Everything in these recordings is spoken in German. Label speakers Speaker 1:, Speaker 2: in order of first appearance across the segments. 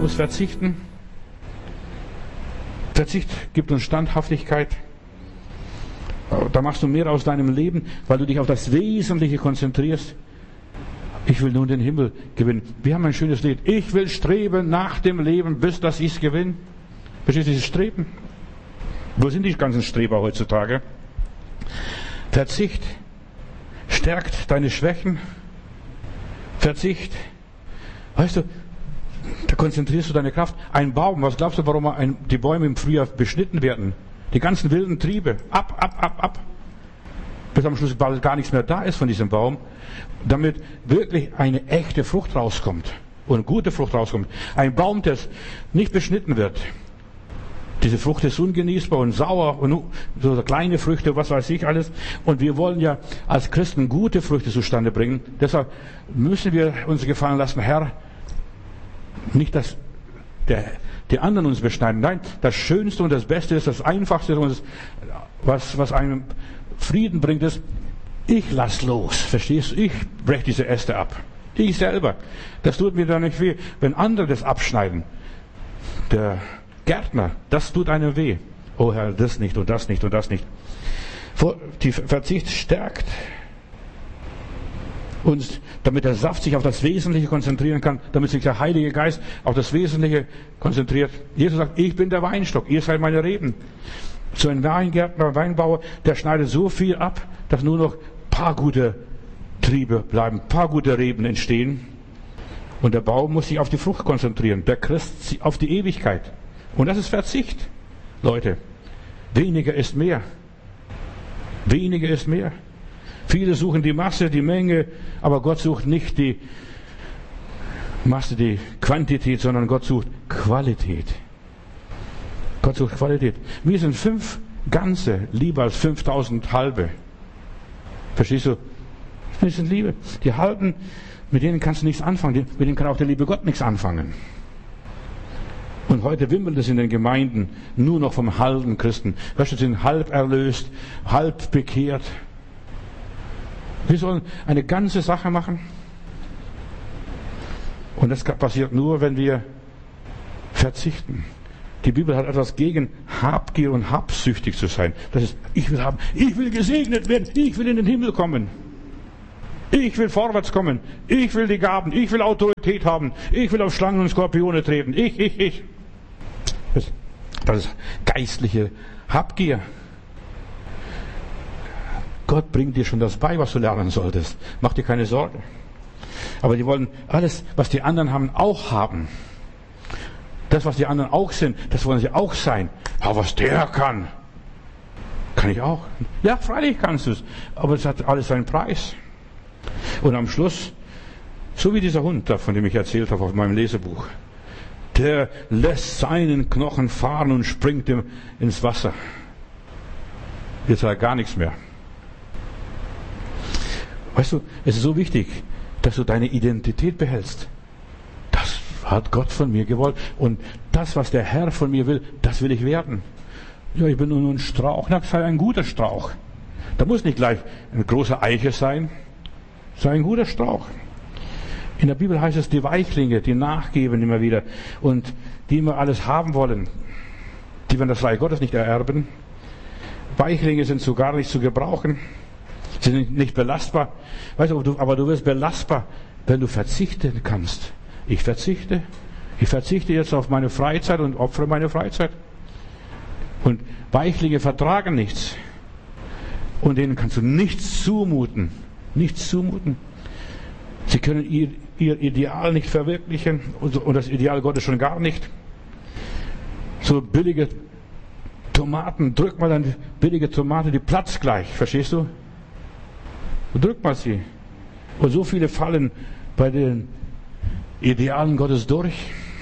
Speaker 1: musst verzichten. Verzicht gibt uns Standhaftigkeit. Da machst du mehr aus deinem Leben, weil du dich auf das Wesentliche konzentrierst. Ich will nun den Himmel gewinnen. Wir haben ein schönes Lied. Ich will streben nach dem Leben, bis dass ich es gewinne. Verstehst du dieses Streben? Wo sind die ganzen Streber heutzutage? Verzicht stärkt deine Schwächen. Verzicht, weißt du, da konzentrierst du deine Kraft. Ein Baum, was glaubst du, warum die Bäume im Frühjahr beschnitten werden? Die ganzen wilden Triebe, ab. Bis am Schluss bald gar nichts mehr da ist von diesem Baum, damit wirklich eine echte Frucht rauskommt und gute Frucht rauskommt. Ein Baum, der nicht beschnitten wird. Diese Frucht ist ungenießbar und sauer und so kleine Früchte, was weiß ich alles. Und wir wollen ja als Christen gute Früchte zustande bringen. Deshalb müssen wir uns gefallen lassen, Herr, nicht, dass die anderen uns beschneiden. Nein, das Schönste und das Beste ist, das Einfachste und was einem Frieden bringt, ist, ich lass los. Verstehst du? Ich breche diese Äste ab. Ich selber. Das tut mir dann nicht weh, wenn andere das abschneiden. Der Gärtner, das tut einem weh. Oh Herr, das nicht und das nicht und das nicht. Die Verzicht stärkt uns, damit der Saft sich auf das Wesentliche konzentrieren kann, damit sich der Heilige Geist auf das Wesentliche konzentriert. Jesus sagt, ich bin der Weinstock, ihr seid meine Reben. So ein Weingärtner, Weinbauer, der schneidet so viel ab, dass nur noch ein paar gute Triebe bleiben, ein paar gute Reben entstehen. Und der Baum muss sich auf die Frucht konzentrieren, der Christ auf die Ewigkeit. Und das ist Verzicht, Leute. Weniger ist mehr. Weniger ist mehr. Viele suchen die Masse, die Menge, aber Gott sucht nicht die Masse, die Quantität, sondern Gott sucht Qualität. Gott sucht Qualität. Mir sind 5 Ganze lieber als 5000 Halbe. Verstehst du? Das sind Liebe. Die Halben, mit denen kannst du nichts anfangen. Mit denen kann auch der liebe Gott nichts anfangen. Und heute wimmelt es in den Gemeinden nur noch vom halben Christen. Weißt du, sind halb erlöst, halb bekehrt. Wir sollen eine ganze Sache machen. Und das passiert nur, wenn wir verzichten. Die Bibel hat etwas gegen Habgier und habsüchtig zu sein. Das ist, ich will haben, ich will gesegnet werden, ich will in den Himmel kommen. Ich will vorwärts kommen, ich will die Gaben, ich will Autorität haben, ich will auf Schlangen und Skorpione treten, ich. Das ist geistliche Habgier. Gott bringt dir schon das bei, was du lernen solltest. Mach dir keine Sorge. Aber die wollen alles, was die anderen haben, auch haben. Das, was die anderen auch sind, das wollen sie auch sein. Aber was der kann ich auch. Ja, freilich kannst du es. Aber es hat alles seinen Preis. Und am Schluss, so wie dieser Hund, von dem ich erzählt habe auf meinem Lesebuch, der lässt seinen Knochen fahren und springt ins Wasser. Jetzt hat er gar nichts mehr. Weißt du, es ist so wichtig, dass du deine Identität behältst. Das hat Gott von mir gewollt. Und das, was der Herr von mir will, das will ich werden. Ja, ich bin nur ein Strauch. Na, sei ein guter Strauch. Da muss nicht gleich eine große Eiche sein. Sei ein guter Strauch. In der Bibel heißt es, die Weichlinge, die nachgeben immer wieder und die immer alles haben wollen, die werden das Reich Gottes nicht ererben. Weichlinge sind so gar nicht zu gebrauchen. Sie sind nicht belastbar. Weißt du, aber du wirst belastbar, wenn du verzichten kannst. Ich verzichte jetzt auf meine Freizeit und opfere meine Freizeit. Und Weichlinge vertragen nichts. Und denen kannst du nichts zumuten. Nichts zumuten. Sie können ihr Ideal nicht verwirklichen und das Ideal Gottes schon gar nicht. So billige Tomaten, drück mal eine billige Tomate, die platzt gleich, verstehst du? Drück mal sie. Und so viele fallen bei den Idealen Gottes durch.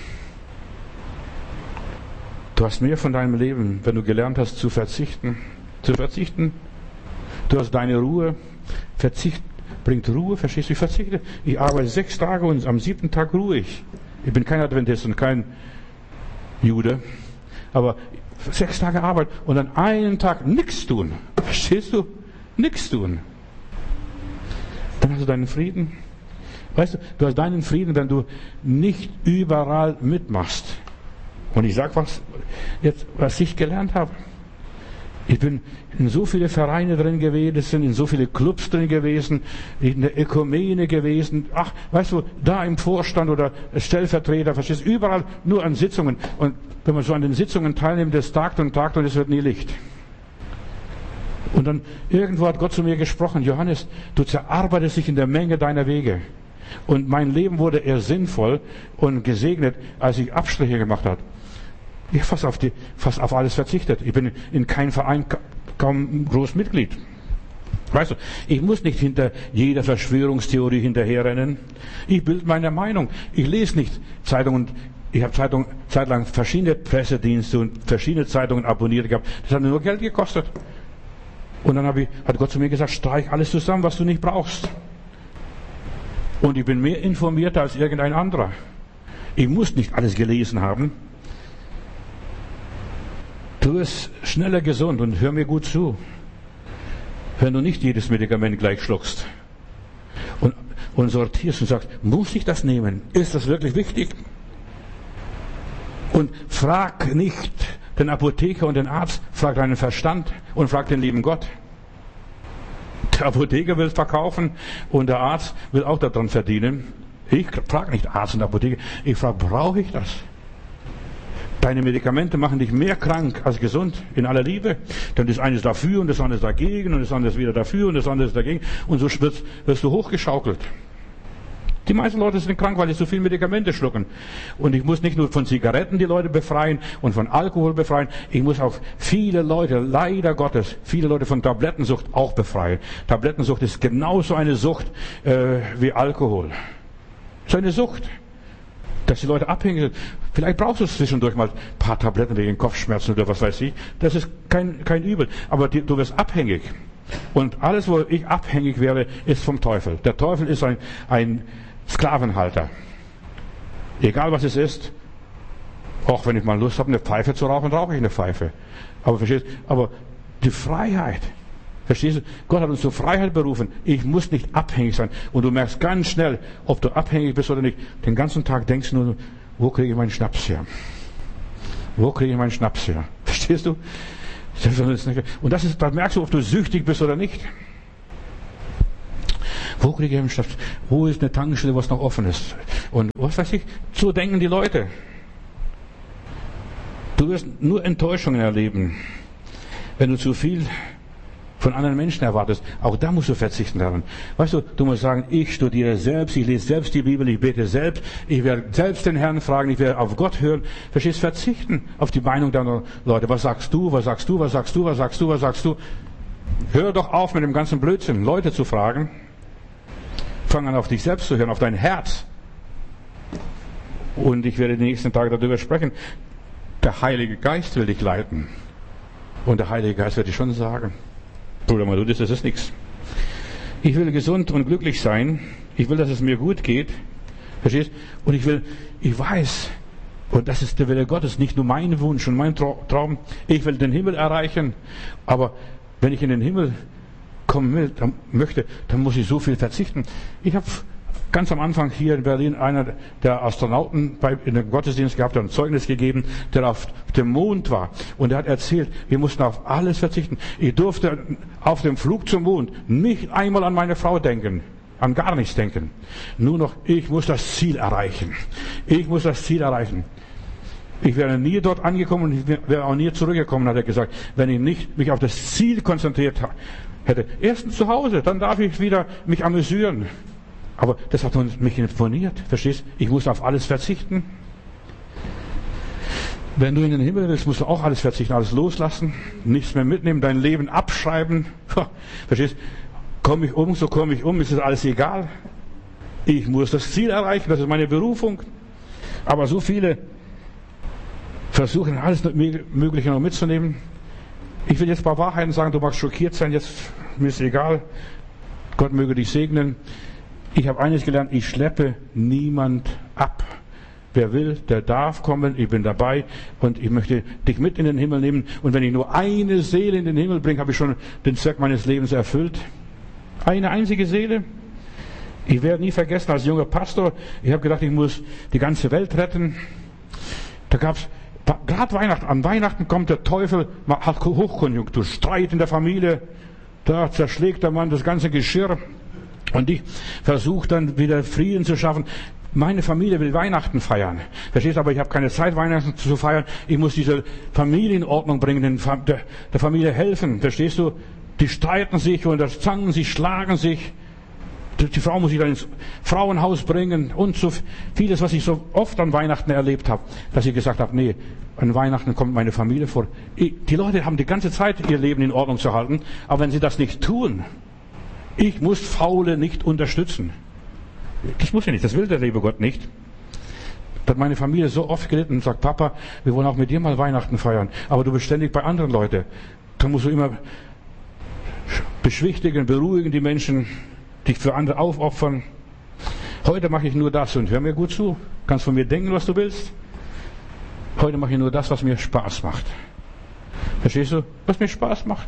Speaker 1: Du hast mehr von deinem Leben, wenn du gelernt hast zu verzichten. Zu verzichten. Du hast deine Ruhe. Verzicht bringt Ruhe, verstehst du? Ich verzichte. Ich arbeite 6 Tage und am 7. Tag ruhig. Ich bin kein Adventist und kein Jude. Aber 6 Tage Arbeit und an einem Tag nichts tun. Verstehst du? Nichts tun. Dann hast du deinen Frieden. Weißt du, du hast deinen Frieden, wenn du nicht überall mitmachst. Und ich sage was ich gelernt habe. Ich bin in so viele Vereine drin gewesen, in so viele Clubs drin gewesen, in der Ökumene gewesen. Ach, weißt du, da im Vorstand oder Stellvertreter, verstehst du, überall nur an Sitzungen. Und wenn man so an den Sitzungen teilnimmt, das tagt und es wird nie Licht. Und dann irgendwo hat Gott zu mir gesprochen: Johannes, du zerarbeitest dich in der Menge deiner Wege. Und mein Leben wurde eher sinnvoll und gesegnet, als ich Abstriche gemacht habe. Ich habe fast auf alles verzichtet. Ich bin in keinem Verein kaum groß Mitglied. Weißt du, ich muss nicht hinter jeder Verschwörungstheorie hinterherrennen. Ich bilde meine Meinung. Ich lese nicht Zeitungen. Ich habe zeitlang verschiedene Pressedienste und verschiedene Zeitungen abonniert gehabt. Das hat mir nur Geld gekostet. Und dann hat Gott zu mir gesagt: Streich alles zusammen, was du nicht brauchst. Und ich bin mehr informierter als irgendein anderer. Ich muss nicht alles gelesen haben. Du wirst schneller gesund, und hör mir gut zu, wenn du nicht jedes Medikament gleich schluckst und sortierst und sagst: Muss ich das nehmen? Ist das wirklich wichtig? Und frag nicht den Apotheker und den Arzt, frag deinen Verstand und frag den lieben Gott. Der Apotheker will verkaufen und der Arzt will auch daran verdienen. Ich frage nicht Arzt und Apotheker, ich frage: Brauche ich das? Deine Medikamente machen dich mehr krank als gesund, in aller Liebe. Denn das eine ist dafür und das andere ist dagegen und das andere ist wieder dafür und das andere ist dagegen. Und so wirst du hochgeschaukelt. Die meisten Leute sind krank, weil sie zu viel Medikamente schlucken. Und ich muss nicht nur von Zigaretten die Leute befreien und von Alkohol befreien. Ich muss auch viele Leute, leider Gottes, viele Leute von Tablettensucht auch befreien. Tablettensucht ist genauso eine Sucht wie Alkohol. So eine Sucht, dass die Leute abhängig sind. Vielleicht brauchst du zwischendurch mal ein paar Tabletten wegen Kopfschmerzen oder was weiß ich. Das ist kein Übel. Aber du wirst abhängig. Und alles, wo ich abhängig wäre, ist vom Teufel. Der Teufel ist ein Sklavenhalter. Egal was es ist. Auch wenn ich mal Lust habe, eine Pfeife zu rauchen, rauche ich eine Pfeife. Aber verstehst du? Aber die Freiheit. Verstehst du? Gott hat uns zur Freiheit berufen. Ich muss nicht abhängig sein. Und du merkst ganz schnell, ob du abhängig bist oder nicht. Den ganzen Tag denkst du nur: Wo kriege ich meinen Schnaps her? Wo kriege ich meinen Schnaps her? Verstehst du? Und da merkst du, ob du süchtig bist oder nicht. Wo kriege ich einen Schnaps? Wo ist eine Tankstelle, was noch offen ist? Und was weiß ich? So denken die Leute. Du wirst nur Enttäuschungen erleben, wenn du zu viel von anderen Menschen erwartest. Auch da musst du verzichten daran. Weißt du musst sagen: Ich studiere selbst, ich lese selbst die Bibel, ich bete selbst, ich werde selbst den Herrn fragen, ich werde auf Gott hören. Verstehst? Verzichten auf die Meinung deiner Leute. Was sagst du, was sagst du, was sagst du, was sagst du, was sagst du? Hör doch auf mit dem ganzen Blödsinn, Leute zu fragen. Fang an, auf dich selbst zu hören, auf dein Herz. Und ich werde die nächsten Tage darüber sprechen. Der Heilige Geist will dich leiten. Und der Heilige Geist wird dir schon sagen: Bruder Maludis, das ist nichts. Ich will gesund und glücklich sein. Ich will, dass es mir gut geht. Verstehst? Und ich weiß, und das ist der Wille Gottes, nicht nur mein Wunsch und mein Traum. Ich will den Himmel erreichen. Aber wenn ich in den Himmel kommen möchte, dann muss ich so viel verzichten. Ich habe ganz am Anfang hier in Berlin einer der Astronauten in dem Gottesdienst gehabt, der ein Zeugnis gegeben, der auf dem Mond war. Und er hat erzählt, wir mussten auf alles verzichten. Ich durfte auf dem Flug zum Mond nicht einmal an meine Frau denken, an gar nichts denken. Nur noch, ich muss das Ziel erreichen. Ich muss das Ziel erreichen. Ich wäre nie dort angekommen und ich wäre auch nie zurückgekommen, hat er gesagt, wenn ich nicht mich auf das Ziel konzentriert hätte. Erstens zu Hause, dann darf ich wieder mich amüsieren. Aber das hat mich imponiert, verstehst? Ich muss auf alles verzichten. Wenn du in den Himmel willst, musst du auch alles verzichten, alles loslassen, nichts mehr mitnehmen, dein Leben abschreiben. Verstehst? Komme ich um, so komme ich um, ist es alles egal. Ich muss das Ziel erreichen, das ist meine Berufung. Aber so viele versuchen, alles Mögliche noch mitzunehmen. Ich will jetzt ein paar Wahrheiten sagen, du magst schockiert sein, jetzt mir ist egal. Gott möge dich segnen. Ich habe eines gelernt: Ich schleppe niemand ab. Wer will, der darf kommen, ich bin dabei und ich möchte dich mit in den Himmel nehmen. Und wenn ich nur eine Seele in den Himmel bringe, habe ich schon den Zweck meines Lebens erfüllt. Eine einzige Seele. Ich werde nie vergessen, als junger Pastor, ich habe gedacht, ich muss die ganze Welt retten. Da gab es, gerade Weihnachten, an Weihnachten kommt der Teufel, hat Hochkonjunktur, Streit in der Familie, da zerschlägt der Mann das ganze Geschirr. Und ich versuche dann wieder Frieden zu schaffen. Meine Familie will Weihnachten feiern. Verstehst du? Aber ich habe keine Zeit, Weihnachten zu feiern. Ich muss diese Familie in Ordnung bringen, der Familie helfen. Verstehst du? Die streiten sich und das zanken sich, schlagen sich. Die Frau muss ich dann ins Frauenhaus bringen und so vieles, was ich so oft an Weihnachten erlebt habe, dass ich gesagt habe, nee, an Weihnachten kommt meine Familie vor. Die Leute haben die ganze Zeit ihr Leben in Ordnung zu halten, aber wenn sie das nicht tun, ich muss Faule nicht unterstützen. Das muss ich nicht, das will der liebe Gott nicht. Da hat meine Familie so oft gelitten und sagt, Papa, wir wollen auch mit dir mal Weihnachten feiern, aber du bist ständig bei anderen Leuten. Da musst du immer beschwichtigen, beruhigen die Menschen, dich für andere aufopfern. Heute mache ich nur das und hör mir gut zu. Kannst von mir denken, was du willst. Heute mache ich nur das, was mir Spaß macht. Verstehst du? Was mir Spaß macht.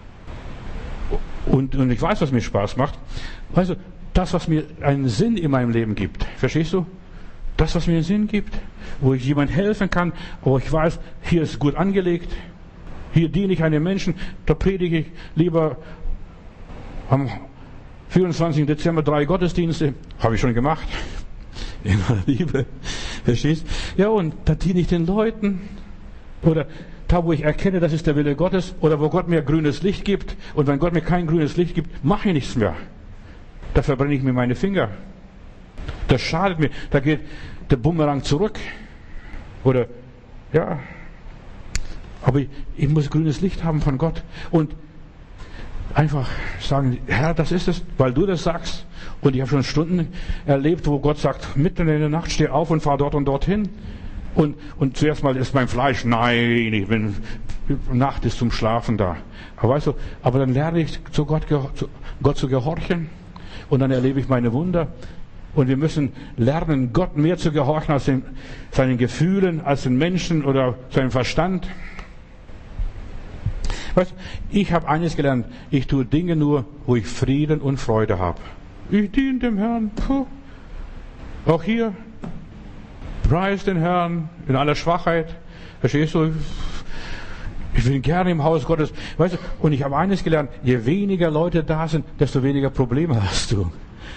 Speaker 1: Und ich weiß, was mir Spaß macht. Weißt du, das, was mir einen Sinn in meinem Leben gibt. Verstehst du? Das, was mir einen Sinn gibt. Wo ich jemand helfen kann, wo ich weiß, hier ist gut angelegt. Hier diene ich einem Menschen. Da predige ich lieber am 24. Dezember 3 Gottesdienste. Habe ich schon gemacht. In aller Liebe. Verstehst? Ja, und da diene ich den Leuten. Oder da, wo ich erkenne, das ist der Wille Gottes. Oder wo Gott mir grünes Licht gibt. Und wenn Gott mir kein grünes Licht gibt, mache ich nichts mehr. Da verbrenne ich mir meine Finger. Das schadet mir. Da geht der Bumerang zurück. Oder, ja. Aber ich muss grünes Licht haben von Gott. Und einfach sagen, Herr, das ist es, weil du das sagst. Und ich habe schon Stunden erlebt, wo Gott sagt, mitten in der Nacht steh auf und fahr dort und dorthin. Und zuerst mal ist mein Fleisch, nein, ich bin, Nacht ist zum Schlafen da. Aber weißt du, aber dann lerne ich zu Gott zu gehorchen. Und dann erlebe ich meine Wunder. Und wir müssen lernen, Gott mehr zu gehorchen als seinen Gefühlen, als den Menschen oder seinem Verstand. Weißt, ich habe eines gelernt, ich tue Dinge nur, wo ich Frieden und Freude habe. Ich diene dem Herrn. Puh. Auch hier, preis den Herrn in aller Schwachheit. Verstehst du? Ich bin gerne im Haus Gottes. Weißt du, und ich habe eines gelernt, je weniger Leute da sind, desto weniger Probleme hast du.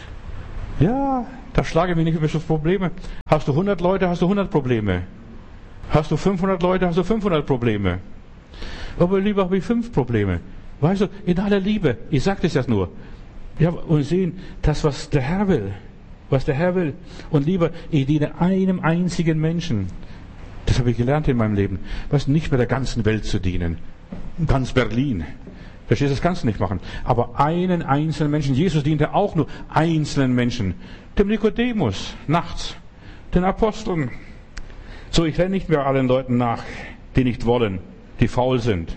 Speaker 1: Ja, da schlage ich mich nicht über so Probleme. Hast du 100 Leute, hast du 100 Probleme. Hast du 500 Leute, hast du 500 Probleme. Aber lieber habe ich 5 Probleme. Weißt du, in aller Liebe. Ich sage das jetzt nur. Ja, und sehen, das, was der Herr will. Was der Herr will. Und lieber, ich diene einem einzigen Menschen. Das habe ich gelernt in meinem Leben. Weißt du, nicht mehr der ganzen Welt zu dienen. Ganz Berlin. Verstehst du, das kannst du nicht machen. Aber einen einzelnen Menschen. Jesus diente auch nur einzelnen Menschen. Dem Nikodemus, nachts. Den Aposteln. So, ich renne nicht mehr allen Leuten nach, die nicht wollen, die faul sind.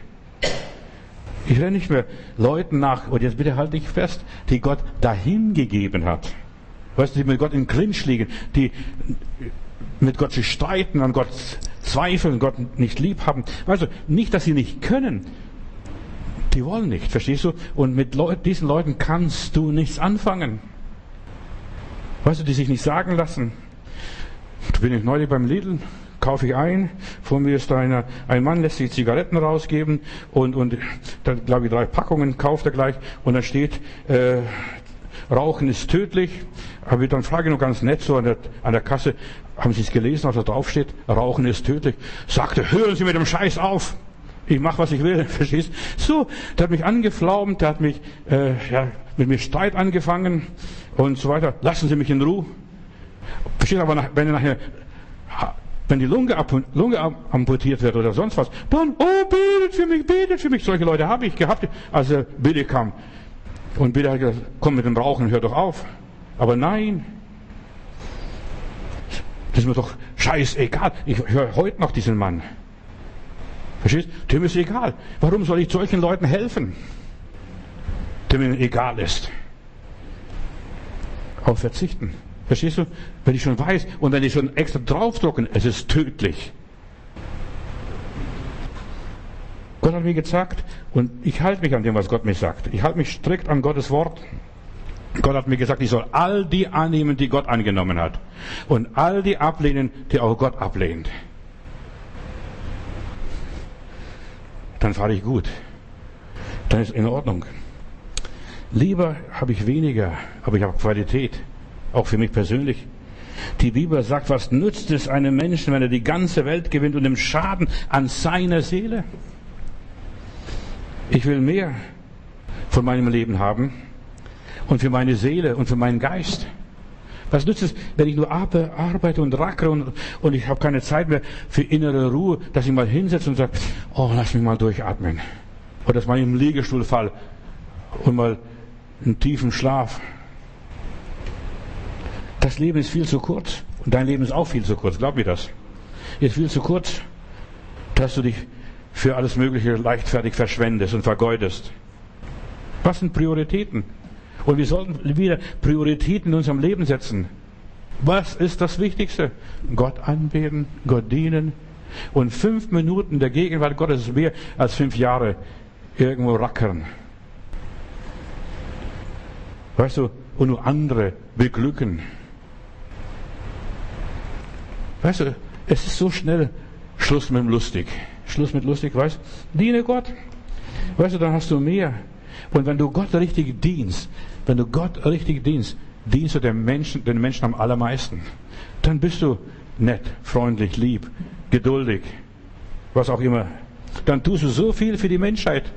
Speaker 1: Ich renne nicht mehr Leuten nach, und jetzt bitte halt dich fest, die Gott dahingegeben hat. Weißt du, die mit Gott in Clinch liegen, die mit Gott sich streiten, an Gott zweifeln, Gott nicht lieb haben. Weißt du, nicht, dass sie nicht können. Die wollen nicht, verstehst du? Und mit diesen Leuten kannst du nichts anfangen. Weißt du, die sich nicht sagen lassen. Da bin ich neulich beim Lidl, kaufe ich ein, vor mir ist ein Mann, lässt sich Zigaretten rausgeben und dann, glaube ich, 3 Packungen kauft er gleich und dann steht, Rauchen ist tödlich. Aber dann frage ich noch ganz nett so an der Kasse, haben Sie es gelesen, was da drauf steht? Rauchen ist tödlich. Sagte, hören Sie mit dem Scheiß auf. Ich mache, was ich will, verstehst? So, der hat mich angeflaumt, der hat mich, mit mir Streit angefangen und so weiter. Lassen Sie mich in Ruhe. Verstehst, aber wenn die Lunge amputiert wird oder sonst was, dann, oh, betet für mich. Solche Leute habe ich gehabt, als Billy kam. Und Billy hat gesagt, komm mit dem Rauchen, hör doch auf. Aber nein. Das ist mir doch scheißegal. Ich höre heute noch diesen Mann. Verstehst? Dem ist egal. Warum soll ich solchen Leuten helfen? Dem ihnen egal ist. Auf verzichten. Verstehst du? Wenn ich schon weiß und wenn ich schon extra draufdrucken, es ist tödlich. Gott hat mir gesagt und ich halte mich an dem, was Gott mir sagt. Ich halte mich strikt an Gottes Wort. Gott hat mir gesagt, ich soll all die annehmen, die Gott angenommen hat. Und all die ablehnen, die auch Gott ablehnt. Dann fahre ich gut. Dann ist in Ordnung. Lieber habe ich weniger, aber ich habe Qualität. Auch für mich persönlich. Die Bibel sagt, was nützt es einem Menschen, wenn er die ganze Welt gewinnt und nimmt Schaden an seiner Seele? Ich will mehr von meinem Leben haben und für meine Seele und für meinen Geist. Was nützt es, wenn ich nur arbeite und rackere und ich habe keine Zeit mehr für innere Ruhe, dass ich mal hinsetze und sage, oh, lass mich mal durchatmen. Oder dass ich mal im Liegestuhl fall und mal einen tiefen Schlaf. Das Leben ist viel zu kurz. Und dein Leben ist auch viel zu kurz. Glaub mir das. Ist viel zu kurz, dass du dich für alles Mögliche leichtfertig verschwendest und vergeudest. Was sind Prioritäten? Und wir sollten wieder Prioritäten in unserem Leben setzen. Was ist das Wichtigste? Gott anbeten, Gott dienen. Und 5 Minuten der Gegenwart Gottes ist mehr als 5 Jahre irgendwo rackern. Weißt du, und nur andere beglücken. Weißt du, es ist so schnell Schluss mit dem Lustig. Schluss mit lustig, weißt du? Diene Gott. Weißt du, dann hast du mehr. Und wenn du Gott richtig dienst, dienst du den Menschen am allermeisten. Dann bist du nett, freundlich, lieb, geduldig, was auch immer. Dann tust du so viel für die Menschheit.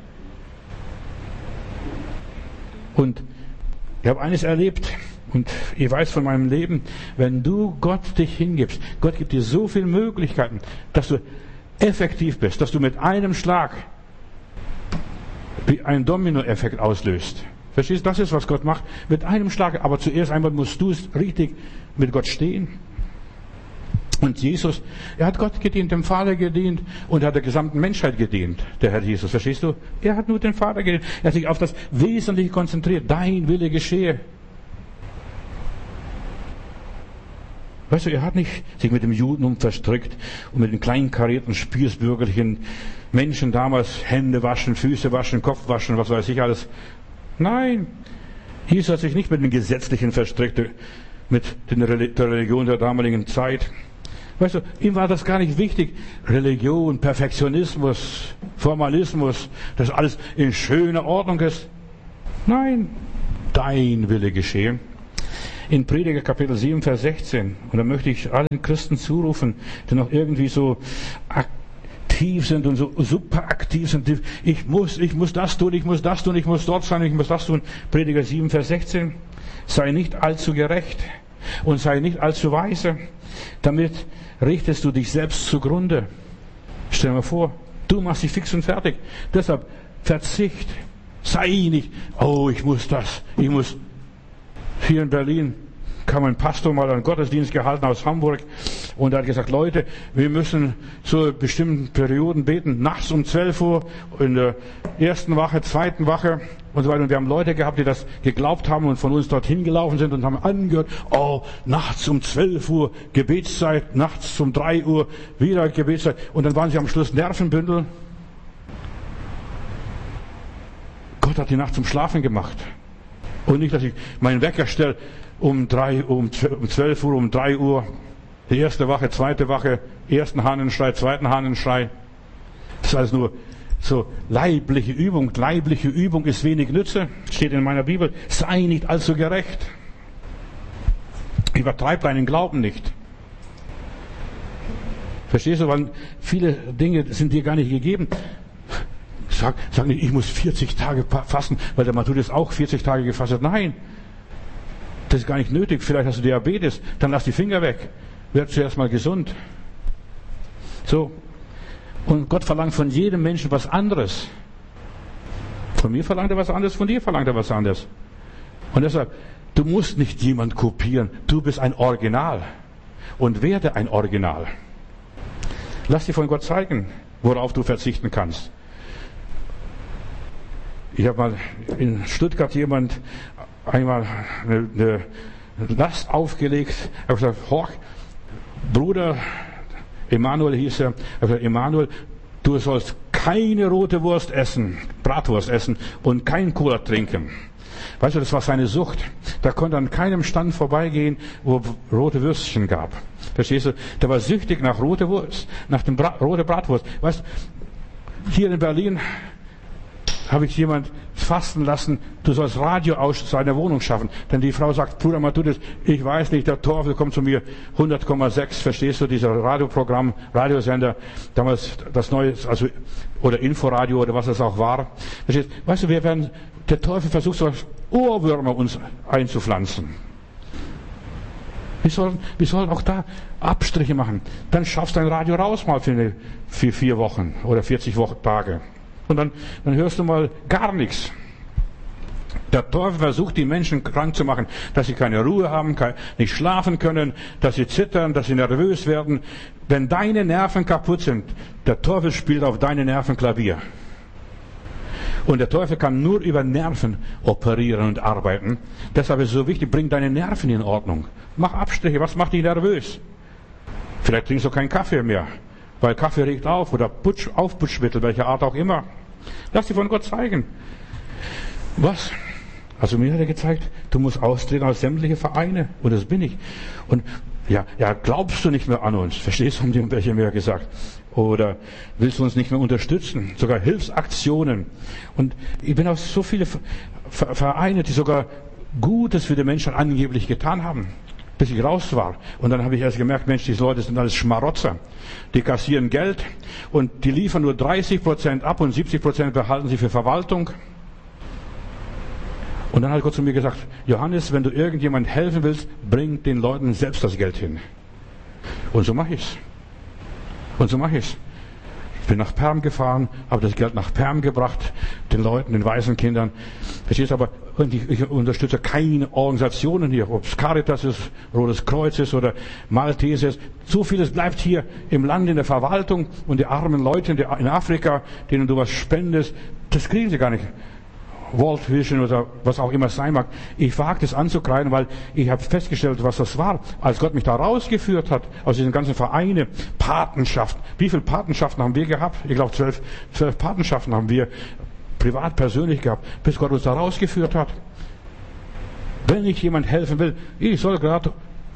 Speaker 1: Und ich habe eines erlebt, und ich weiß von meinem Leben, wenn du Gott dich hingibst, Gott gibt dir so viele Möglichkeiten, dass du effektiv bist, dass du mit einem Schlag einen Dominoeffekt auslöst. Verstehst du? Das ist, was Gott macht. Mit einem Schlag. Aber zuerst einmal musst du es richtig mit Gott stehen. Und Jesus, er hat Gott gedient, dem Vater gedient und hat der gesamten Menschheit gedient, der Herr Jesus. Verstehst du? Er hat nur den Vater gedient. Er hat sich auf das Wesentliche konzentriert. Dein Wille geschehe. Weißt du, er hat nicht sich mit dem Judentum verstrickt und mit den kleinen karierten, spießbürgerlichen Menschen damals Hände waschen, Füße waschen, Kopf waschen, was weiß ich alles. Nein, Jesus hat sich nicht mit den Gesetzlichen verstrickt, mit der Religion der damaligen Zeit. Weißt du, ihm war das gar nicht wichtig. Religion, Perfektionismus, Formalismus, dass alles in schöner Ordnung ist. Nein, dein Wille geschehe. In Prediger Kapitel 7, Vers 16, und da möchte ich allen Christen zurufen, die noch irgendwie so aktiv sind und so super aktiv sind. Ich muss das tun, ich muss dort sein, ich muss das tun. Prediger 7, Vers 16. Sei nicht allzu gerecht und sei nicht allzu weise. Damit richtest du dich selbst zugrunde. Stell dir mal vor, du machst dich fix und fertig. Deshalb Verzicht. Sei nicht, oh, ich muss das, ich muss. Hier in Berlin kam ein Pastor mal einen Gottesdienst gehalten aus Hamburg und er hat gesagt, Leute, wir müssen zu bestimmten Perioden beten, nachts um 12 Uhr, in der ersten Wache, zweiten Wache und so weiter. Und wir haben Leute gehabt, die das geglaubt haben und von uns dorthin gelaufen sind und haben angehört, oh, nachts um 12 Uhr Gebetszeit, nachts um 3 Uhr wieder Gebetszeit. Und dann waren sie am Schluss Nervenbündel. Gott hat die Nacht zum Schlafen gemacht. Und nicht, dass ich meinen Wecker stelle um 12 Uhr, um 3 Uhr, die erste Wache, zweite Wache, ersten Hahnenschrei, zweiten Hahnenschrei. Das ist alles nur so leibliche Übung. Leibliche Übung ist wenig Nütze, steht in meiner Bibel. Sei nicht allzu gerecht. Übertreib deinen Glauben nicht. Verstehst du, weil viele Dinge sind dir gar nicht gegeben. Sag nicht, ich muss 40 Tage fasten, weil der Matthäus ist auch 40 Tage gefastet. Nein, das ist gar nicht nötig. Vielleicht hast du Diabetes, dann lass die Finger weg. Werd zuerst mal gesund. So. Und Gott verlangt von jedem Menschen was anderes. Von mir verlangt er was anderes, von dir verlangt er was anderes. Und deshalb, du musst nicht jemand kopieren. Du bist ein Original. Und werde ein Original. Lass dir von Gott zeigen, worauf du verzichten kannst. Ich habe mal in Stuttgart einmal eine Last aufgelegt. Ich habe gesagt, Horch, Bruder, Emanuel hieß er. Ich habe gesagt, Emanuel, du sollst keine rote Wurst essen, Bratwurst essen und kein Cola trinken. Weißt du, das war seine Sucht. Da konnte an keinem Stand vorbeigehen, wo rote Würstchen gab. Verstehst du? Der war süchtig nach rote Wurst, nach dem rote Bratwurst. Weißt, hier in Berlin habe ich jemand fasten lassen, du sollst Radio aus seiner Wohnung schaffen. Denn die Frau sagt, Bruder Matthäus, ich weiß nicht, der Teufel kommt zu mir, 100,6, verstehst du, dieser Radioprogramm, Radiosender, damals das neue, also, oder Inforadio oder was es auch war. Verstehst? Weißt du, der Teufel versucht so Ohrwürmer uns einzupflanzen. Wir sollen auch da Abstriche machen. Dann schaffst du dein Radio raus mal für 4 Wochen oder 40 Tage. Und dann hörst du mal gar nichts. Der Teufel versucht, die Menschen krank zu machen, dass sie keine Ruhe haben, nicht schlafen können, dass sie zittern, dass sie nervös werden. Wenn deine Nerven kaputt sind, der Teufel spielt auf deine Nerven Klavier. Und der Teufel kann nur über Nerven operieren und arbeiten. Deshalb ist es so wichtig, bring deine Nerven in Ordnung. Mach Abstriche, was macht dich nervös? Vielleicht trinkst du keinen Kaffee mehr, weil Kaffee regt auf oder Aufputschmittel, welcher Art auch immer. Lass dich von Gott zeigen. Was? Also mir hat er gezeigt, du musst austreten aus sämtliche Vereine. Und das bin ich. Und ja, glaubst du nicht mehr an uns? Verstehst du, haben die welche mir gesagt? Oder willst du uns nicht mehr unterstützen? Sogar Hilfsaktionen. Und ich bin auf so viele Vereine, die sogar Gutes für die Menschen angeblich getan haben, bis ich raus war. Und dann habe ich erst gemerkt, Mensch, diese Leute sind alles Schmarotzer. Die kassieren Geld und die liefern nur 30% ab und 70% behalten sie für Verwaltung. Und dann hat Gott zu mir gesagt, Johannes, wenn du irgendjemand helfen willst, bring den Leuten selbst das Geld hin. Und so mache ich's. Ich bin nach Perm gefahren, habe das Geld nach Perm gebracht, den Leuten, den weißen Kindern. Verstehst du, aber ich unterstütze keine Organisationen hier, ob es Caritas ist, Rotes Kreuz ist oder Malteser ist. So vieles bleibt hier im Land, in der Verwaltung, und die armen Leute in Afrika, denen du was spendest, das kriegen sie gar nicht. World Vision oder was auch immer es sein mag. Ich wage das anzukreiden, weil ich habe festgestellt, was das war. Als Gott mich da rausgeführt hat, aus diesen ganzen Vereinen, Patenschaften. Wie viele Patenschaften haben wir gehabt? Ich glaube 12 Patenschaften haben wir privat, persönlich gehabt, bis Gott uns da rausgeführt hat. Wenn ich jemand helfen will, ich soll gerade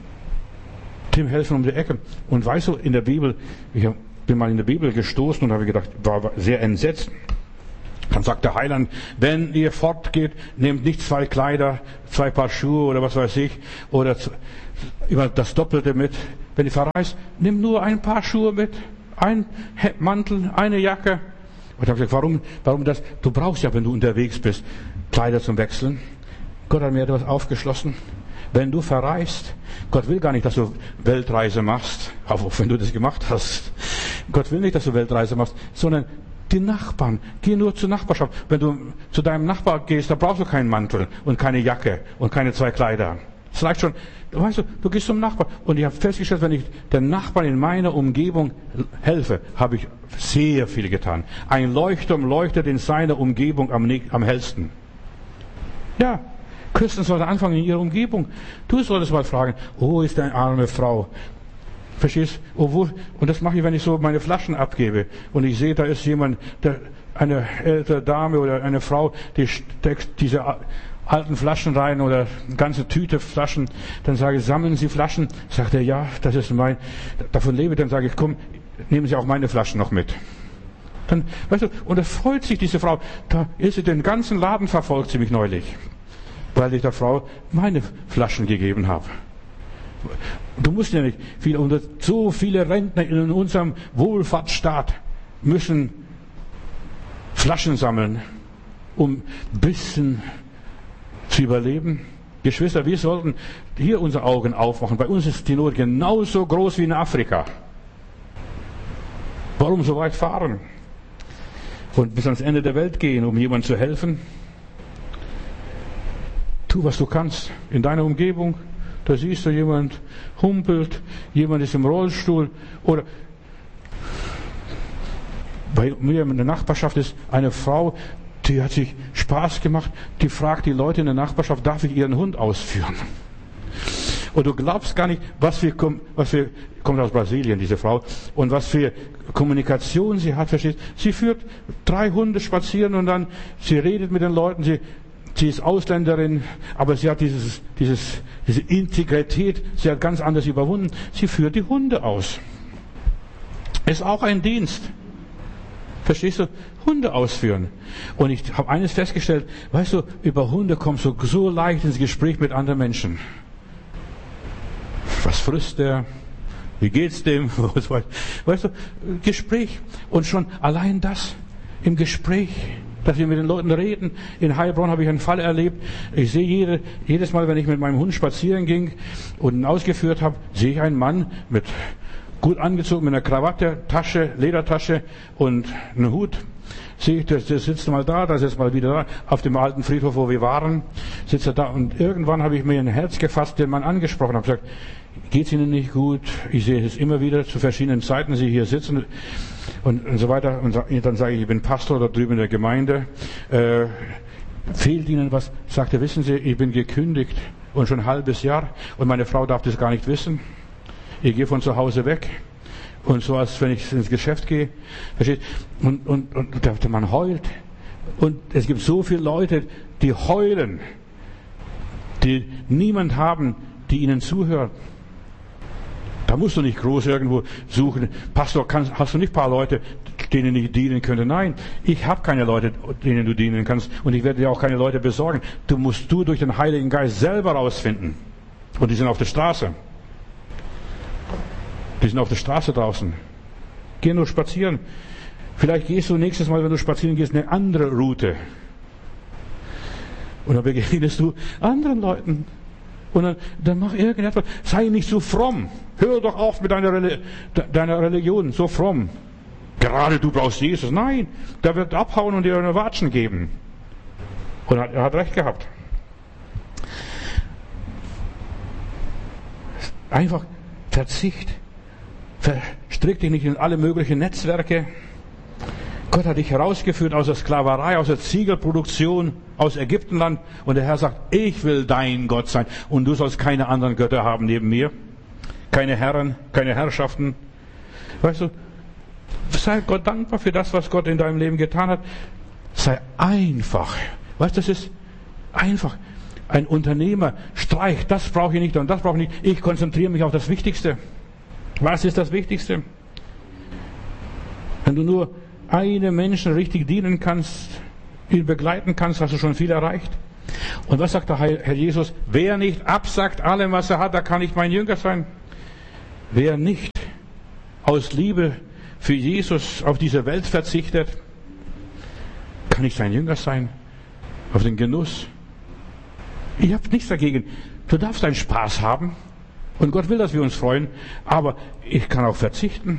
Speaker 1: dem helfen um die Ecke. Und weißt du, in der Bibel, ich bin mal in der Bibel gestoßen und habe gedacht, war sehr entsetzt. Dann sagt der Heiland, wenn ihr fortgeht, nehmt nicht 2 Kleider, 2 Paar Schuhe oder was weiß ich, oder das Doppelte mit. Wenn ihr verreist, nimm nur ein Paar Schuhe mit, ein Mantel, eine Jacke. Und ich habe gesagt, warum das? Du brauchst ja, wenn du unterwegs bist, Kleider zum Wechseln. Gott hat mir etwas aufgeschlossen. Wenn du verreist, Gott will gar nicht, dass du Weltreise machst, auch wenn du das gemacht hast. Gott will nicht, dass du Weltreise machst, sondern die Nachbarn. Geh nur zur Nachbarschaft. Wenn du zu deinem Nachbar gehst, da brauchst du keinen Mantel und keine Jacke und keine 2 Kleider. Das reicht schon. Weißt du gehst zum Nachbarn. Und ich habe festgestellt, wenn ich den Nachbarn in meiner Umgebung helfe, habe ich sehr viel getan. Ein Leuchtturm leuchtet in seiner Umgebung am hellsten. Ja, Christen sollten anfangen in ihrer Umgebung. Du solltest mal fragen, wo ist eine arme Frau? Verstehst du? Und das mache ich, wenn ich so meine Flaschen abgebe. Und ich sehe, da ist jemand, eine ältere Dame oder eine Frau, die steckt diese alten Flaschen rein oder eine ganze Tüte Flaschen. Dann sage ich, sammeln Sie Flaschen? Sagt er, ja, das ist mein, davon lebe ich. Dann sage ich, komm, nehmen Sie auch meine Flaschen noch mit. Dann, weißt du, und da freut sich diese Frau. Da ist sie, den ganzen Laden verfolgt sie mich neulich, weil ich der Frau meine Flaschen gegeben habe. Du musst ja nicht viel, und so viele Rentner in unserem Wohlfahrtsstaat müssen Flaschen sammeln, um ein bisschen zu überleben. Geschwister, wir sollten hier unsere Augen aufmachen. Bei uns ist die Not genauso groß wie in Afrika. Warum so weit fahren? Und bis ans Ende der Welt gehen, um jemandem zu helfen? Tu, was du kannst in deiner Umgebung. Da siehst du, jemand humpelt, jemand ist im Rollstuhl. Oder bei mir in der Nachbarschaft ist eine Frau, die hat sich Spaß gemacht, die fragt die Leute in der Nachbarschaft, darf ich ihren Hund ausführen? Und du glaubst gar nicht, kommt aus Brasilien, diese Frau, und was für Kommunikation sie hat, verstehst? Sie führt 3 Hunde spazieren und dann, sie redet mit den Leuten, sie Sie ist Ausländerin, aber sie hat diese Integrität, sie hat ganz anders überwunden. Sie führt die Hunde aus. Ist auch ein Dienst. Verstehst du? Hunde ausführen. Und ich habe eines festgestellt, weißt du, über Hunde kommst du so leicht ins Gespräch mit anderen Menschen. Was frisst der? Wie geht's dem? Weißt du, Gespräch. Und schon allein das im Gespräch, dass wir mit den Leuten reden. In Heilbronn habe ich einen Fall erlebt. Ich sehe jedes Mal, wenn ich mit meinem Hund spazieren ging und ihn ausgeführt habe, sehe ich einen Mann mit gut angezogen, mit einer Krawatte, Tasche, Ledertasche und einem Hut. Sehe ich, der sitzt mal da, das ist mal wieder da, auf dem alten Friedhof, wo wir waren, sitzt er da. Und irgendwann habe ich mir ein Herz gefasst, den Mann angesprochen, habe gesagt, geht's Ihnen nicht gut? Ich sehe es immer wieder zu verschiedenen Zeiten, Sie hier sitzen und so weiter. Und dann sage ich, ich bin Pastor da drüben in der Gemeinde. Fehlt Ihnen was? Sagt er, wissen Sie, ich bin gekündigt und schon ein halbes Jahr und meine Frau darf das gar nicht wissen. Ich gehe von zu Hause weg. Und so, als wenn ich ins Geschäft gehe. Versteht? Und der Mann heult. Und es gibt so viele Leute, die heulen, die niemand haben, die ihnen zuhört. Da musst du nicht groß irgendwo suchen. Pastor, hast du nicht ein paar Leute, denen ich dienen könnte? Nein, ich habe keine Leute, denen du dienen kannst. Und ich werde dir auch keine Leute besorgen. Du musst durch den Heiligen Geist selber rausfinden. Und die sind auf der Straße. Die sind auf der Straße draußen. Geh nur spazieren. Vielleicht gehst du nächstes Mal, wenn du spazieren gehst, eine andere Route. Und dann begegnest du anderen Leuten. Und dann mach irgendetwas. Sei nicht so fromm. Hör doch auf mit deiner Religion, so fromm. Gerade du brauchst Jesus. Nein, der wird abhauen und dir eine Watschen geben. Und er hat recht gehabt. Einfach Verzicht. Verstrick dich nicht in alle möglichen Netzwerke. Gott hat dich herausgeführt aus der Sklaverei, aus der Ziegelproduktion, aus Ägyptenland. Und der Herr sagt, ich will dein Gott sein. Und du sollst keine anderen Götter haben neben mir. Keine Herren, keine Herrschaften. Weißt du, sei Gott dankbar für das, was Gott in deinem Leben getan hat. Sei einfach. Weißt du, das ist einfach. Ein Unternehmer streicht, das brauche ich nicht und das brauche ich nicht. Ich konzentriere mich auf das Wichtigste. Was ist das Wichtigste? Wenn du nur einem Menschen richtig dienen kannst, ihn begleiten kannst, hast du schon viel erreicht. Und was sagt der Herr Jesus? Wer nicht absagt allem, was er hat, der kann nicht mein Jünger sein. Wer nicht aus Liebe für Jesus auf diese Welt verzichtet, kann nicht sein Jünger sein. Auf den Genuss. Ich habe nichts dagegen. Du darfst deinen Spaß haben. Und Gott will, dass wir uns freuen, aber ich kann auch verzichten.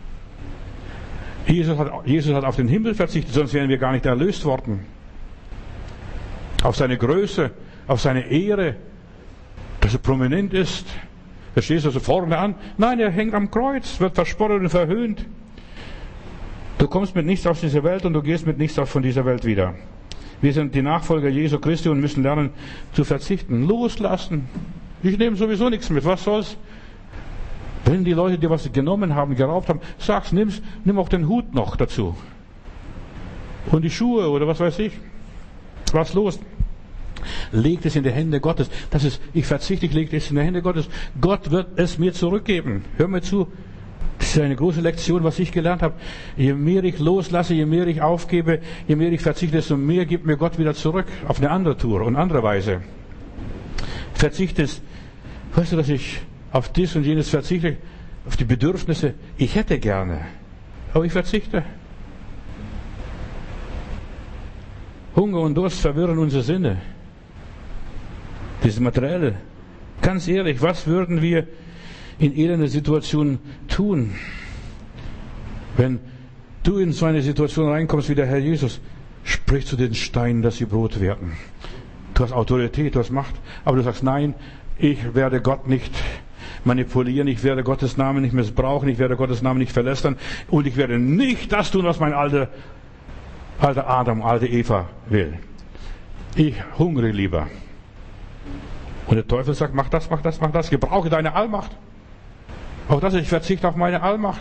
Speaker 1: Jesus hat auf den Himmel verzichtet, sonst wären wir gar nicht erlöst worden. Auf seine Größe, auf seine Ehre, dass er prominent ist. Verstehst du, so vorne an? Nein, er hängt am Kreuz, wird verspottet und verhöhnt. Du kommst mit nichts aus dieser Welt und du gehst mit nichts von dieser Welt wieder. Wir sind die Nachfolger Jesu Christi und müssen lernen zu verzichten, loslassen. Ich nehme sowieso nichts mit. Was soll's? Wenn die Leute dir was genommen haben, geraubt haben, sag's, nimm auch den Hut noch dazu. Und die Schuhe oder was weiß ich. Was los? Legt es in die Hände Gottes. Ich verzichte, ich lege es in die Hände Gottes. Gott wird es mir zurückgeben. Hör mir zu. Das ist eine große Lektion, was ich gelernt habe. Je mehr ich loslasse, je mehr ich aufgebe, je mehr ich verzichte, desto mehr gibt mir Gott wieder zurück. Auf eine andere Tour und andere Weise. Verzicht ist, weißt du, dass ich auf dies und jenes verzichte, auf die Bedürfnisse, ich hätte gerne, aber ich verzichte. Hunger und Durst verwirren unsere Sinne. Das Materielle. Ganz ehrlich, was würden wir in elender Situation tun, wenn du in so eine Situation reinkommst wie der Herr Jesus? Sprich zu den Steinen, dass sie Brot werden. Du hast Autorität, du hast Macht, aber du sagst, nein, ich werde Gott nicht manipulieren, ich werde Gottes Namen nicht missbrauchen, ich werde Gottes Namen nicht verlästern und ich werde nicht das tun, was mein alter Adam, alte Eva will. Ich hungere lieber. Und der Teufel sagt, mach das, mach das, mach das, gebrauche deine Allmacht. Auch das, ich verzichte auf meine Allmacht.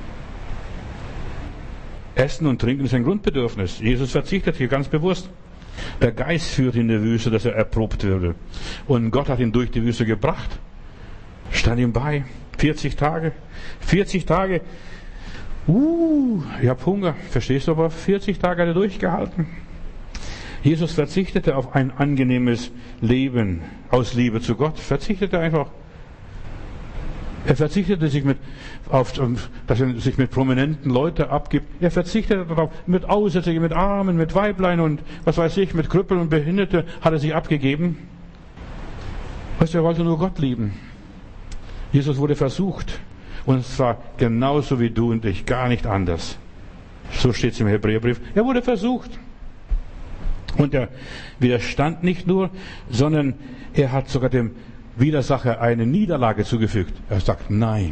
Speaker 1: Essen und Trinken ist ein Grundbedürfnis. Jesus verzichtet hier ganz bewusst. Der Geist führt in die Wüste, dass er erprobt würde. Und Gott hat ihn durch die Wüste gebracht. Stand ihm bei. 40 Tage. 40 Tage. Ich habe Hunger. Verstehst du, aber 40 Tage hat er durchgehalten. Jesus verzichtete auf ein angenehmes Leben aus Liebe zu Gott. Verzichtete einfach. Er verzichtete sich dass er sich mit prominenten Leuten abgibt. Er verzichtete darauf, mit Aussätzigen, mit Armen, mit Weiblein und was weiß ich, mit Krüppeln und Behinderten hat er sich abgegeben. Weißt du, er wollte nur Gott lieben. Jesus wurde versucht. Und zwar genauso wie du und ich, gar nicht anders. So steht es im Hebräerbrief. Er wurde versucht. Und er widerstand nicht nur, sondern er hat sogar dem Widersacher eine Niederlage zugefügt. Er sagt, nein.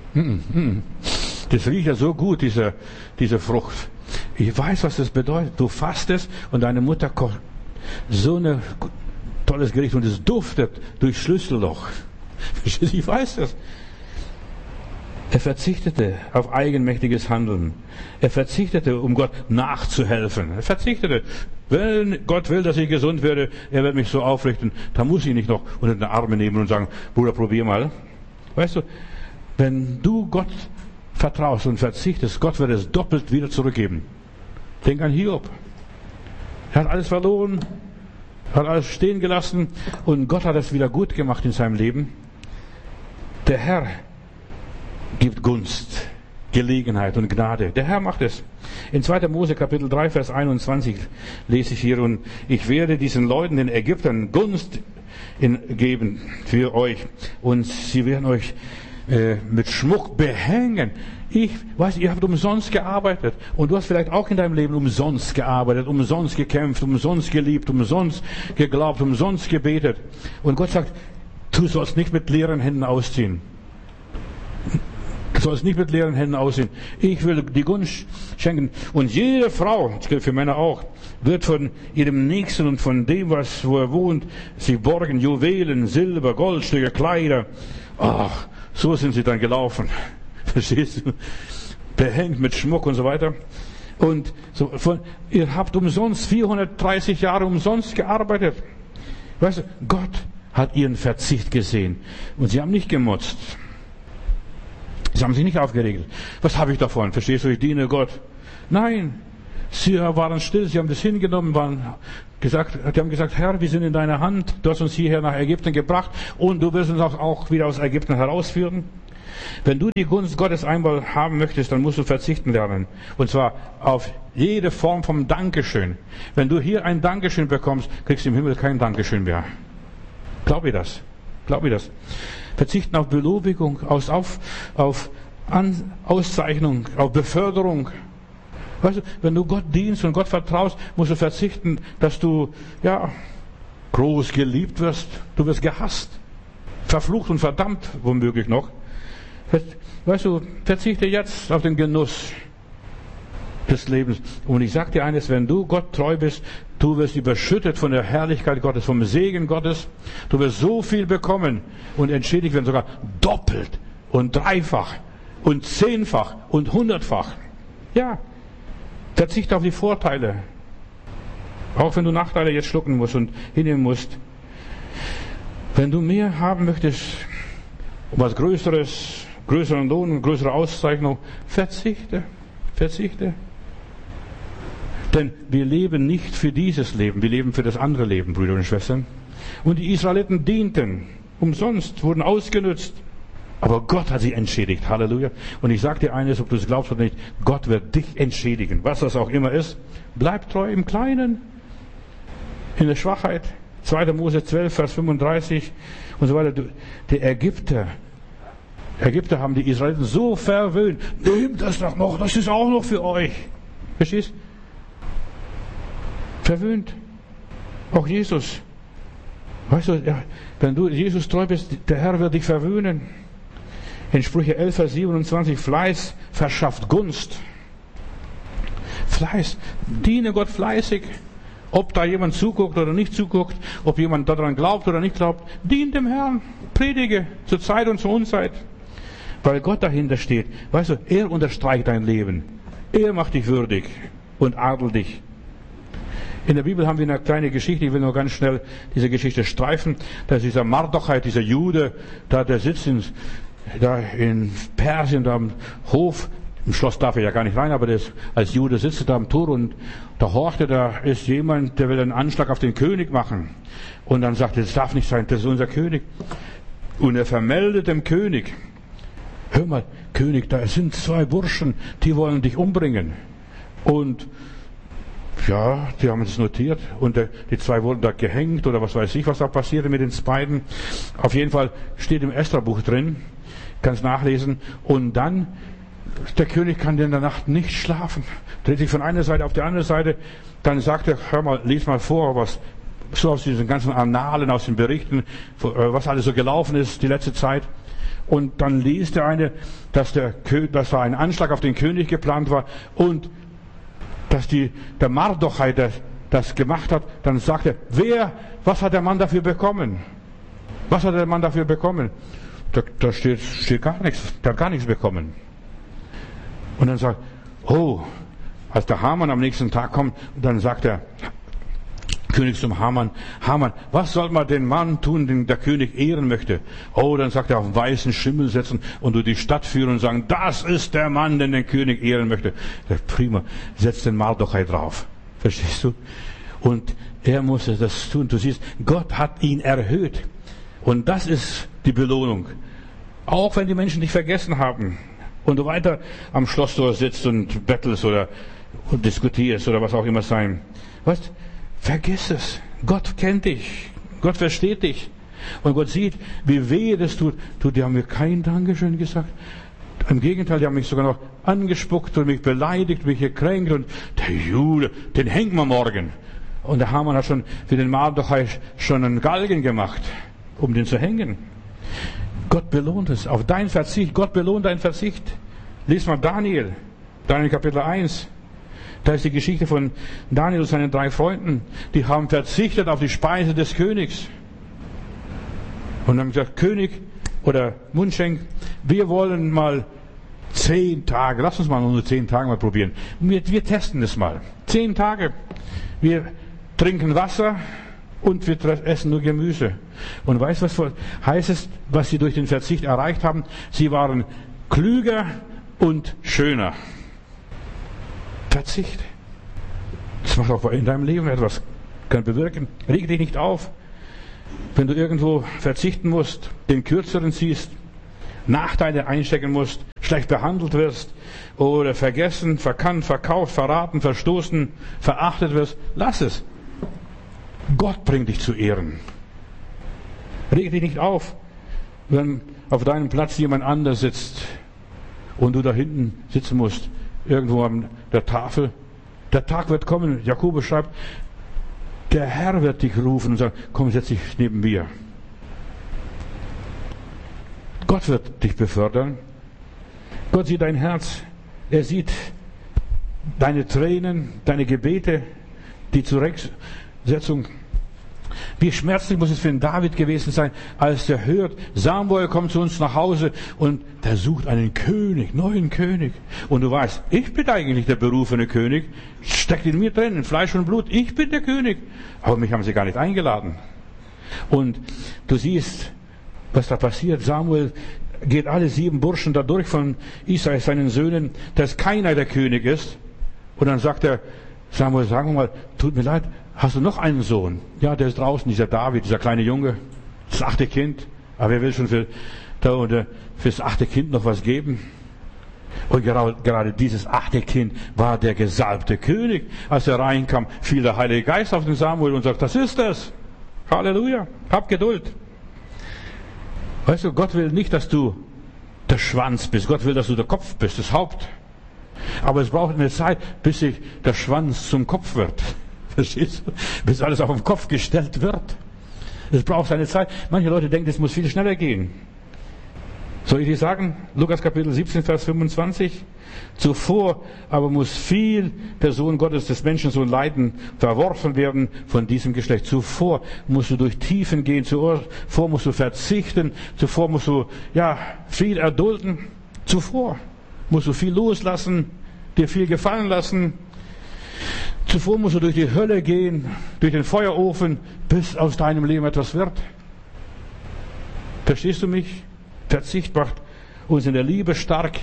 Speaker 1: Das riecht ja so gut, diese Frucht. Ich weiß, was das bedeutet. Du fastest und deine Mutter kocht so ein tolles Gericht und es duftet durch Schlüsselloch. Ich weiß das. Er verzichtete auf eigenmächtiges Handeln. Er verzichtete, um Gott nachzuhelfen. Er verzichtete. Wenn Gott will, dass ich gesund werde, er wird mich so aufrichten, da muss ich nicht noch unter den Arme nehmen und sagen, Bruder, probier mal. Weißt du, wenn du Gott vertraust und verzichtest, Gott wird es doppelt wieder zurückgeben. Denk an Hiob. Er hat alles verloren, hat alles stehen gelassen und Gott hat es wieder gut gemacht in seinem Leben. Der Herr gibt Gunst, Gelegenheit und Gnade. Der Herr macht es. In 2. Mose Kapitel 3, Vers 21 lese ich hier, und ich werde diesen Leuten, den Ägyptern, Gunst geben für euch und sie werden euch mit Schmuck behängen. Ich weiß, ihr habt umsonst gearbeitet und du hast vielleicht auch in deinem Leben umsonst gearbeitet, umsonst gekämpft, umsonst geliebt, umsonst geglaubt, umsonst gebetet. Und Gott sagt, du sollst nicht mit leeren Händen ausziehen. Du sollst nicht mit leeren Händen aussehen. Ich will die Gunst schenken. Und jede Frau, das gilt für Männer auch, wird von ihrem Nächsten und von dem, wo er wohnt, sie borgen Juwelen, Silber, Goldstücke, Kleider. Ach, so sind sie dann gelaufen. Verstehst du? Behängt mit Schmuck und so weiter. Und so, ihr habt umsonst 430 Jahre umsonst gearbeitet. Weißt du, Gott hat ihren Verzicht gesehen. Und sie haben nicht gemotzt. Sie haben sich nicht aufgeregt. Was habe ich davon? Verstehst du, ich diene Gott. Nein, sie waren still, sie haben das hingenommen, die haben gesagt, Herr, wir sind in deiner Hand, du hast uns hierher nach Ägypten gebracht und du wirst uns auch wieder aus Ägypten herausführen. Wenn du die Gunst Gottes einmal haben möchtest, dann musst du verzichten lernen. Und zwar auf jede Form vom Dankeschön. Wenn du hier ein Dankeschön bekommst, kriegst du im Himmel kein Dankeschön mehr. Glaub mir das. Glaub mir das. Verzichten auf Belobigung, auf Auszeichnung, auf Beförderung. Weißt du, wenn du Gott dienst und Gott vertraust, musst du verzichten, dass du, groß geliebt wirst. Du wirst gehasst, verflucht und verdammt, womöglich noch. Weißt du, verzichte jetzt auf den Genuss des Lebens. Und ich sage dir eines, wenn du Gott treu bist, du wirst überschüttet von der Herrlichkeit Gottes, vom Segen Gottes. Du wirst so viel bekommen und entschädigt werden, sogar doppelt und dreifach und 10-fach und 100-fach. Ja, verzichte auf die Vorteile. Auch wenn du Nachteile jetzt schlucken musst und hinnehmen musst. Wenn du mehr haben möchtest, was Größeres, größeren Lohn, größere Auszeichnung, verzichte. Denn wir leben nicht für dieses Leben, wir leben für das andere Leben, Brüder und Schwestern. Und die Israeliten dienten umsonst, wurden ausgenutzt. Aber Gott hat sie entschädigt, Halleluja. Und ich sage dir eines, ob du es glaubst oder nicht, Gott wird dich entschädigen, was das auch immer ist. Bleib treu im Kleinen, in der Schwachheit. 2. Mose 12, Vers 35 und so weiter. Die Ägypter haben die Israeliten so verwöhnt. Nehmt das doch noch, das ist auch noch für euch. Verstehst? Verwöhnt. Auch Jesus. Weißt du, wenn du Jesus treu bist, der Herr wird dich verwöhnen. In Sprüche 11, Vers 27, Fleiß verschafft Gunst. Fleiß. Diene Gott fleißig. Ob da jemand zuguckt oder nicht zuguckt, ob jemand daran glaubt oder nicht glaubt, dien dem Herrn. Predige zur Zeit und zur Unzeit. Weil Gott dahinter steht. Weißt du, er unterstreicht dein Leben. Er macht dich würdig und adelt dich. In der Bibel haben wir eine kleine Geschichte, ich will nur ganz schnell diese Geschichte streifen. Da ist dieser Mardochai, dieser Jude, der sitzt da in Persien, da am Hof. Im Schloss darf er ja gar nicht rein, aber als Jude sitzt er da am Tor und da horchte, da ist jemand, der will einen Anschlag auf den König machen. Und dann sagt er, das darf nicht sein, das ist unser König. Und er vermeldet dem König, hör mal, König, da sind 2 Burschen, die wollen dich umbringen. Und ja, die haben es notiert und die 2 wurden da gehängt oder was weiß ich, was da passierte mit den beiden. Auf jeden Fall steht im Esra-Buch drin, kannst nachlesen. Und dann, der König kann in der Nacht nicht schlafen, dreht sich von einer Seite auf die andere Seite. Dann sagt er, hör mal, lies mal vor, was so aus diesen ganzen Annalen, aus den Berichten, was alles so gelaufen ist die letzte Zeit. Und dann liest der eine, dass da ein Anschlag auf den König geplant war und dass der Mardochai das gemacht hat. Dann sagt er, was hat der Mann dafür bekommen? Was hat der Mann dafür bekommen? Da steht gar nichts, der hat gar nichts bekommen. Und dann sagt, als der Haman am nächsten Tag kommt, dann sagt der König zum Haman, was soll man den Mann tun, den der König ehren möchte? Dann sagt er, auf einen weißen Schimmel setzen und durch die Stadt führen und sagen, das ist der Mann, den der König ehren möchte. Der prima, setzt den Mardochai drauf. Verstehst du? Und er musste das tun. Du siehst, Gott hat ihn erhöht. Und das ist die Belohnung. Auch wenn die Menschen dich vergessen haben und du weiter am Schlosstor sitzt und bettelst oder diskutierst oder was auch immer sein. Was? Vergiss es. Gott kennt dich. Gott versteht dich. Und Gott sieht, wie wehe das tut. Die haben mir kein Dankeschön gesagt. Im Gegenteil, die haben mich sogar noch angespuckt und mich beleidigt, mich gekränkt. Und der Jude, den hängen wir morgen. Und der Haman hat schon für den Mardochai schon einen Galgen gemacht, um den zu hängen. Gott belohnt es. Auf dein Verzicht. Gott belohnt deinen Verzicht. Lies mal Daniel Kapitel 1. Da ist die Geschichte von Daniel und seinen 3 Freunden. Die haben verzichtet auf die Speise des Königs. Und dann gesagt, König oder Mundschenk, wir wollen mal 10 Tage, lass uns mal nur 10 Tage mal probieren. Wir testen das mal. 10 Tage. Wir trinken Wasser und wir essen nur Gemüse. Und weißt du, was heißt es, was sie durch den Verzicht erreicht haben? Sie waren klüger und schöner. Verzicht. Das macht auch in deinem Leben etwas, kann bewirken. Reg dich nicht auf. Wenn du irgendwo verzichten musst, den Kürzeren ziehst, Nachteile einstecken musst, schlecht behandelt wirst oder vergessen, verkannt, verkauft, verraten, verstoßen, verachtet wirst, lass es. Gott bringt dich zu Ehren. Reg dich nicht auf, wenn auf deinem Platz jemand anders sitzt und du da hinten sitzen musst, irgendwo an der Tafel. Der Tag wird kommen, Jakobus schreibt, der Herr wird dich rufen und sagen, komm, setz dich neben mir. Gott wird dich befördern. Gott sieht dein Herz. Er sieht deine Tränen, deine Gebete, die Zurechtsetzung. Wie schmerzlich muss es für den David gewesen sein, als der hört, Samuel kommt zu uns nach Hause und der sucht einen König, neuen König. Und du weißt, ich bin eigentlich der berufene König, steckt in mir drin, in Fleisch und Blut, ich bin der König. Aber mich haben sie gar nicht eingeladen. Und du siehst, was da passiert. Samuel geht alle 7 Burschen da durch von Israel, seinen Söhnen, dass keiner der König ist. Und dann sagt er, Samuel, sagen wir mal, tut mir leid, hast du noch einen Sohn? Ja, der ist draußen, dieser David, dieser kleine Junge, das 8. Kind. Aber wer will schon für das 8. Kind noch was geben? Und gerade dieses 8. Kind war der gesalbte König. Als er reinkam, fiel der Heilige Geist auf den Samuel und sagt, das ist es. Halleluja, hab Geduld. Weißt du, Gott will nicht, dass du der Schwanz bist. Gott will, dass du der Kopf bist, das Haupt. Aber es braucht eine Zeit, bis sich der Schwanz zum Kopf wird. Verstehst du? Bis alles auf den Kopf gestellt wird. Es braucht eine Zeit. Manche Leute denken, es muss viel schneller gehen. Soll ich dir sagen? Lukas Kapitel 17, Vers 25. Zuvor aber muss viel der Sohn Gottes, des Menschensohn, leiden, verworfen werden von diesem Geschlecht. Zuvor musst du durch Tiefen gehen, zuvor musst du verzichten, zuvor musst du, viel erdulden. Zuvor musst du viel loslassen, dir viel gefallen lassen. Zuvor musst du durch die Hölle gehen, durch den Feuerofen, bis aus deinem Leben etwas wird. Verstehst du mich? Verzicht macht uns in der Liebe stark.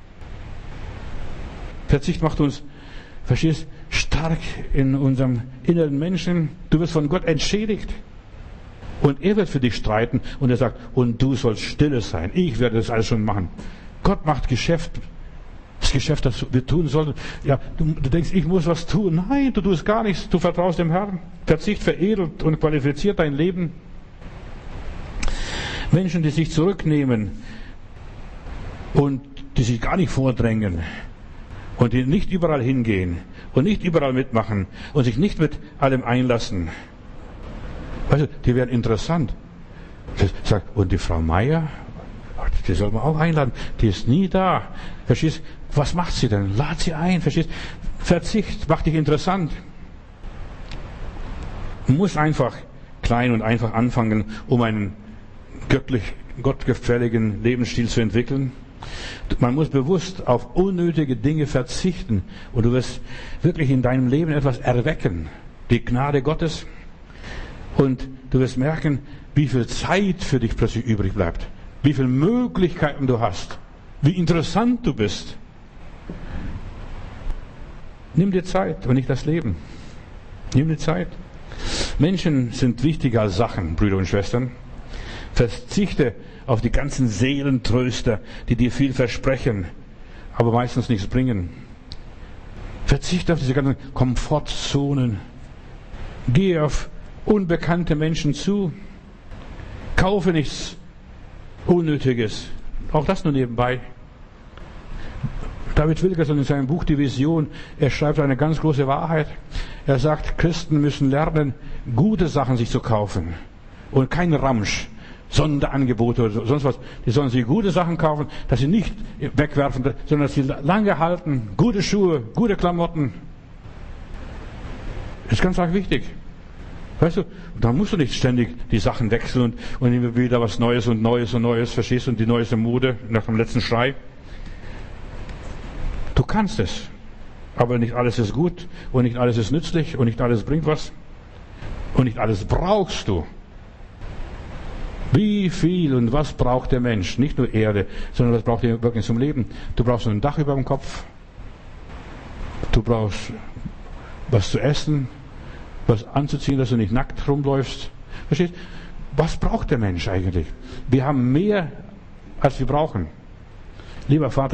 Speaker 1: Verzicht macht uns, verstehst, stark in unserem inneren Menschen. Du wirst von Gott entschädigt. Und er wird für dich streiten und er sagt, und du sollst stille sein. Ich werde das alles schon machen. Gott macht Geschäft. Das Geschäft, das wir tun sollten. Ja, du denkst, ich muss was tun. Nein, du tust gar nichts. Du vertraust dem Herrn. Verzicht veredelt und qualifiziert dein Leben. Menschen, die sich zurücknehmen und die sich gar nicht vordrängen und die nicht überall hingehen und nicht überall mitmachen und sich nicht mit allem einlassen. Weißt du, die werden interessant. Und die Frau Meier, die soll man auch einladen, die ist nie da. Verstehst? Was macht sie denn? Lad sie ein, verstehst? Verzicht macht dich interessant. Man muss einfach klein und einfach anfangen, um einen gottgefälligen Lebensstil zu entwickeln. Man muss bewusst auf unnötige Dinge verzichten und du wirst wirklich in deinem Leben etwas erwecken. Die Gnade Gottes. Und du wirst merken, wie viel Zeit für dich plötzlich übrig bleibt. Wie viele Möglichkeiten du hast. Wie interessant du bist. Nimm dir Zeit und nicht das Leben. Nimm dir Zeit. Menschen sind wichtiger als Sachen, Brüder und Schwestern. Verzichte auf die ganzen Seelentröster, die dir viel versprechen, aber meistens nichts bringen. Verzichte auf diese ganzen Komfortzonen. Gehe auf unbekannte Menschen zu. Kaufe nichts Unnötiges. Auch das nur nebenbei. David Wilkerson in seinem Buch Die Vision, er schreibt eine ganz große Wahrheit. Er sagt, Christen müssen lernen, gute Sachen sich zu kaufen und kein Ramsch, Sonderangebote oder sonst was. Die sollen sich gute Sachen kaufen, dass sie nicht wegwerfen, sondern dass sie lange halten. Gute Schuhe, gute Klamotten. Das ist ganz arg wichtig. Weißt du, da musst du nicht ständig die Sachen wechseln und immer wieder was Neues und Neues und Neues, verstehst du, und die neueste Mode nach dem letzten Schrei. Du kannst es, aber nicht alles ist gut und nicht alles ist nützlich und nicht alles bringt was und nicht alles brauchst du. Wie viel und was braucht der Mensch? Nicht nur Erde, sondern was braucht er wirklich zum Leben? Du brauchst ein Dach über dem Kopf, du brauchst was zu essen, was anzuziehen, dass du nicht nackt rumläufst. Verstehst? Was braucht der Mensch eigentlich? Wir haben mehr, als wir brauchen. Lieber Vater,